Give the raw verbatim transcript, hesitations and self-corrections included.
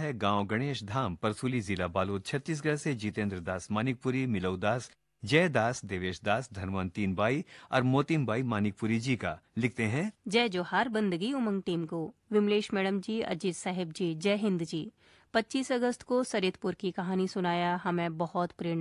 है गांव गणेश धाम, परसुली, जिला बालोद, छत्तीसगढ़ से जीतेंद्र दास मानिकपुरी, मिलऊ दास, जय दास, देवेश दास, धनवंतीन बाई और मोतिम बाई मानिकपुरी जी का। लिखते हैं जय जोहार बंदगी उमंग टीम को। विमलेश मैडम जी, अजीत साहिब जी, जय हिंद जी। पच्चीस अगस्त को सरितपुर की कहानी सुनाया, हमें बहुत प्रेरणा